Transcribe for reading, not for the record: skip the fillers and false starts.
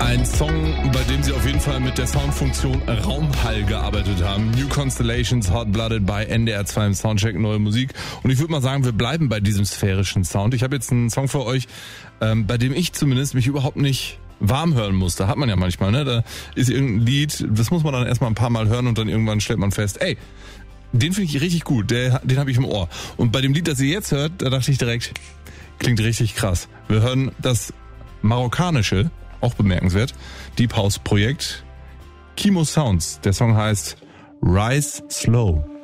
Ein Song, bei dem sie auf jeden Fall mit der Soundfunktion Raumhall gearbeitet haben. New Constellations, Hot Blooded bei NDR 2 im Soundcheck, neue Musik. Und ich würde mal sagen, wir bleiben bei diesem sphärischen Sound. Ich habe jetzt einen Song für euch, bei dem ich zumindest mich überhaupt nicht warm hören musste. Hat man ja manchmal, ne? Da ist irgendein Lied, das muss man dann erstmal ein paar Mal hören und dann irgendwann stellt man fest, ey, den finde ich richtig gut, den habe ich im Ohr. Und bei dem Lied, das ihr jetzt hört, da dachte ich direkt, klingt richtig krass. Wir hören das marokkanische, auch bemerkenswert, Deep House Projekt Kimo Sounds. Der Song heißt Rise Slow.